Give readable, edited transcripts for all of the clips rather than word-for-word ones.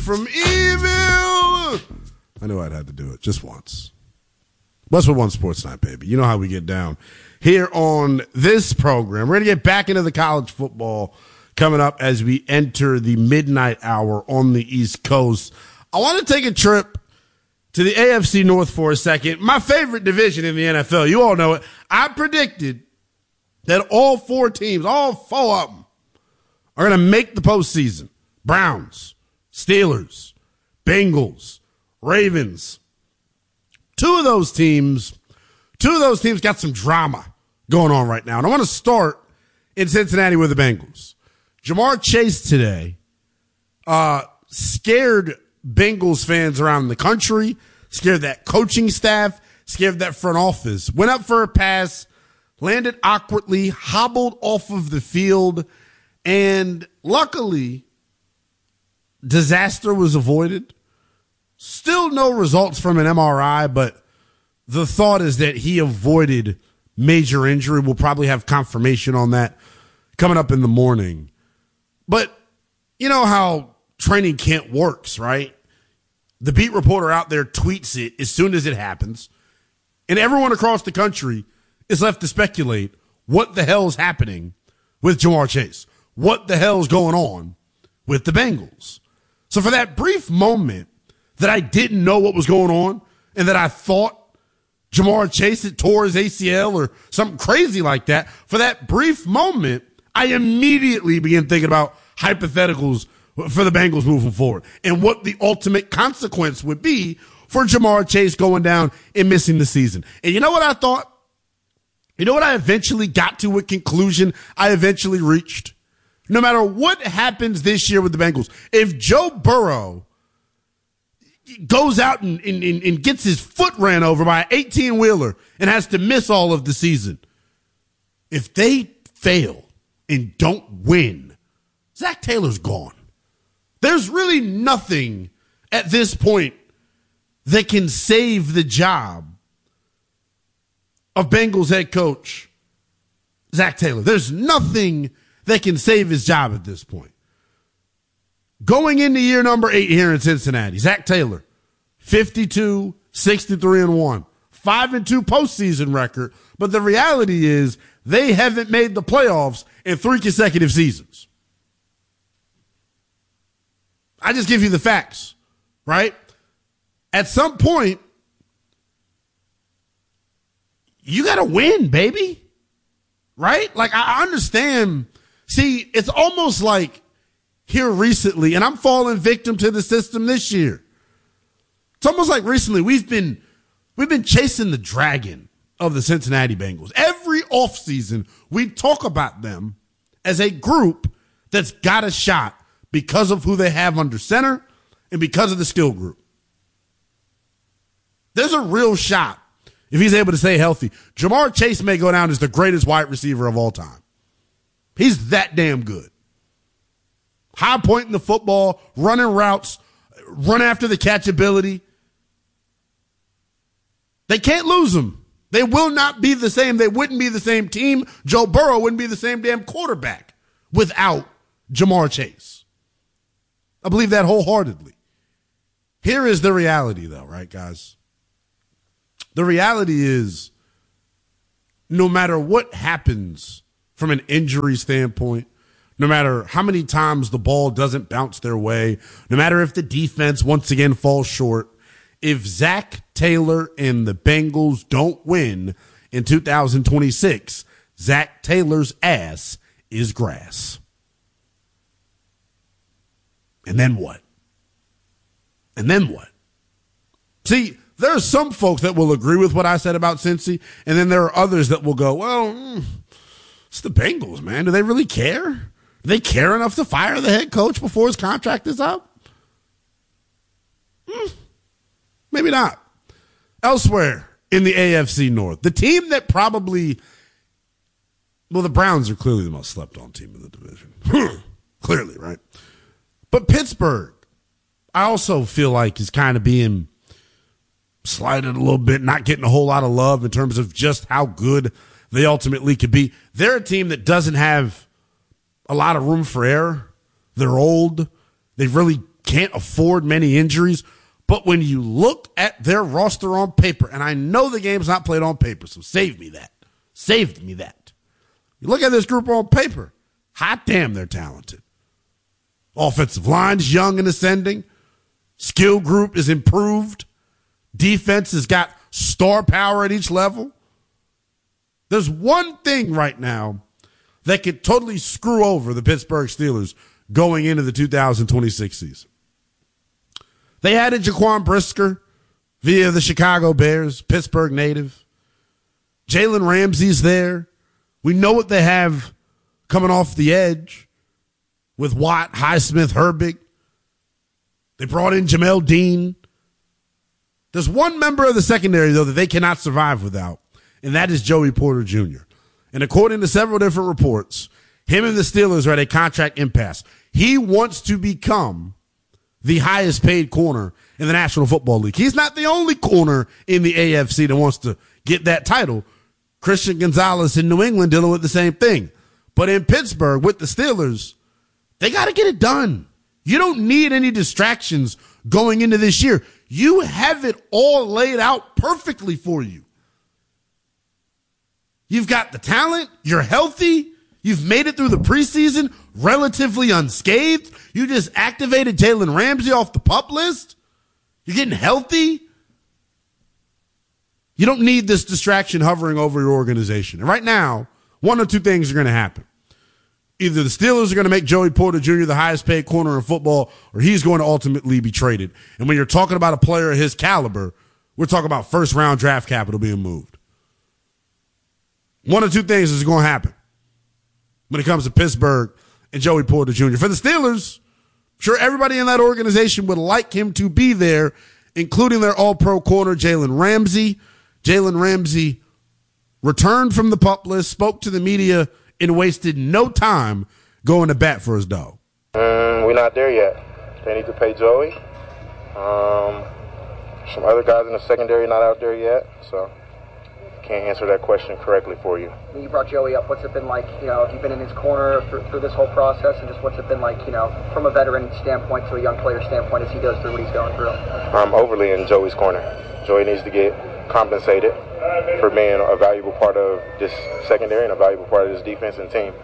from evil. I knew I'd have to do it just once. Westwood One Sports Night, baby. You know how we get down here on this program. We're going to get back into the college football coming up as we enter the midnight hour on the East Coast. I want to take a trip to the AFC North for a second. My favorite division in the NFL. You all know it. I predicted that all four teams, all four of them, are going to make the postseason. Browns, Steelers, Bengals, Ravens. Two of those teams got some drama going on right now. And I want to start in Cincinnati with the Bengals. Ja'Marr Chase today scared Bengals fans around the country, scared that coaching staff, scared that front office. Went up for a pass, landed awkwardly, hobbled off of the field, and luckily, disaster was avoided. Still no results from an MRI, but the thought is that he avoided major injury. We'll probably have confirmation on that coming up in the morning. But you know how training camp works, right? The beat reporter out there tweets it as soon as it happens, and everyone across the country is left to speculate what the hell's happening with Ja'Marr Chase. What the hell's going on with the Bengals? So for that brief moment that I didn't know what was going on and that I thought Ja'Marr Chase had tore his ACL or something crazy like that, for that brief moment, I immediately began thinking about hypotheticals for the Bengals moving forward and what the ultimate consequence would be for Ja'Marr Chase going down and missing the season. And you know what I thought? You know what I eventually got to, what conclusion I eventually reached? No matter what happens this year with the Bengals, if Joe Burrow goes out and gets his foot ran over by an 18-wheeler and has to miss all of the season, if they fail and don't win, Zach Taylor's gone. There's really nothing at this point that can save the job of Bengals head coach Zach Taylor. There's nothing that can save his job at this point. Going into year number 8 here in Cincinnati, Zach Taylor, 52, 63-1, 5-2 postseason record. But the reality is they haven't made the playoffs in 3 consecutive seasons. I just give you the facts, right? At some point, you got to win, baby. Right? Like, I understand. See, it's almost like here recently, and I'm falling victim to the system this year. It's almost like recently we've been chasing the dragon of the Cincinnati Bengals. Every offseason, we talk about them as a group that's got a shot because of who they have under center and because of the skill group. There's a real shot if he's able to stay healthy. Ja'Marr Chase may go down as the greatest wide receiver of all time. He's that damn good. High pointing the football, running routes, run after the catchability. They can't lose him. They will not be the same. They wouldn't be the same team. Joe Burrow wouldn't be the same damn quarterback without Ja'Marr Chase. I believe that wholeheartedly. Here is the reality, though, right, guys? The reality is, no matter what happens from an injury standpoint, no matter how many times the ball doesn't bounce their way, no matter if the defense once again falls short, if Zach Taylor and the Bengals don't win in 2026, Zach Taylor's ass is grass. And then what? And then what? See, there are some folks that will agree with what I said about Cincy, and then there are others that will go, well, it's the Bengals, man. Do they really care? Do they care enough to fire the head coach before his contract is up? Maybe not. Elsewhere in the AFC North, the team that probably, well, the Browns are clearly the most slept-on team in the division. Clearly, right? But Pittsburgh, I also feel like is kind of being slighted a little bit, not getting a whole lot of love in terms of just how good they ultimately could be. They're a team that doesn't have a lot of room for error. They're old. They've really can't afford many injuries. But when you look at their roster on paper, and I know the game's not played on paper, so save me that. Saved me that. You look at this group on paper, hot damn, they're talented. Offensive line's young and ascending. Skill group is improved. Defense has got star power at each level. There's one thing right now that could totally screw over the Pittsburgh Steelers going into the 2026 season. They added Jaquan Brisker via the Chicago Bears, Pittsburgh native. Jalen Ramsey's there. We know what they have coming off the edge with Watt, Highsmith, Herbig. They brought in Jamel Dean. There's one member of the secondary, though, that they cannot survive without, and that is Joey Porter Jr. And according to several different reports, him and the Steelers are at a contract impasse. He wants to become the highest paid corner in the National Football League. He's not the only corner in the AFC that wants to get that title. Christian Gonzalez in New England dealing with the same thing. But in Pittsburgh with the Steelers, they got to get it done. You don't need any distractions going into this year. You have it all laid out perfectly for you. You've got the talent. You're healthy. You've made it through the preseason relatively unscathed. You just activated Jalen Ramsey off the PUP list. You're getting healthy. You don't need this distraction hovering over your organization. And right now, one or two things are going to happen. Either the Steelers are going to make Joey Porter Jr. the highest paid corner in football, or he's going to ultimately be traded. And when you're talking about a player of his caliber, we're talking about first-round draft capital being moved. One or two things is going to happen when it comes to Pittsburgh and Joey Porter Jr. For the Steelers, I'm sure everybody in that organization would like him to be there, including their all-pro corner, Jalen Ramsey. Jalen Ramsey returned from the PUP list, spoke to the media, and wasted no time going to bat for his dog. We're not there yet. They need to pay Joey. Some other guys in the secondary not out there yet, so can't answer that question correctly for you. When you brought Joey up, what's it been like, have you been in his corner through this whole process, and just what's it been like, from a veteran standpoint to a young player standpoint as he goes through what he's going through? I'm overly in Joey's corner. Joey needs to get compensated for being a valuable part of this secondary and a valuable part of this defense and team.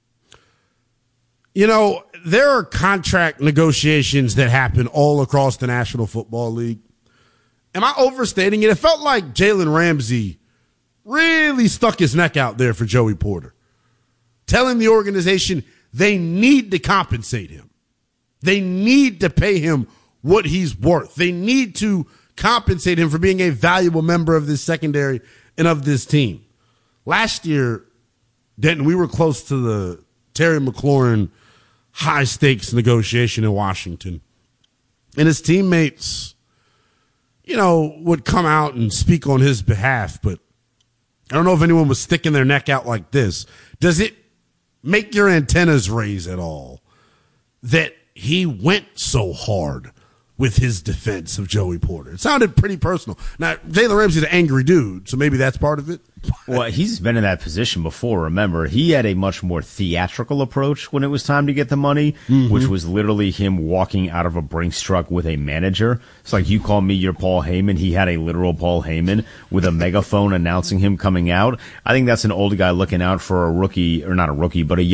There are contract negotiations that happen all across the National Football League. Am I overstating it? It felt like Jalen Ramsey really stuck his neck out there for Joey Porter, telling the organization they need to compensate him. They need to pay him what he's worth. They need to compensate him for being a valuable member of this secondary and of this team. Last year, Denton, we were close to the Terry McLaurin high-stakes negotiation in Washington. And his teammates, would come out and speak on his behalf, but I don't know if anyone was sticking their neck out like this. Does it make your antennas raise at all that he went so hard with his defense of Joey Porter? It sounded pretty personal. Now, Jalen Ramsey's an angry dude, so maybe that's part of it. Well, he's been in that position before. Remember, he had a much more theatrical approach when it was time to get the money, which was literally him walking out of a Brinks truck with a manager. It's like, you call me your Paul Heyman. He had a literal Paul Heyman with a megaphone announcing him coming out. I think that's an old guy looking out for a rookie, or not a rookie, but a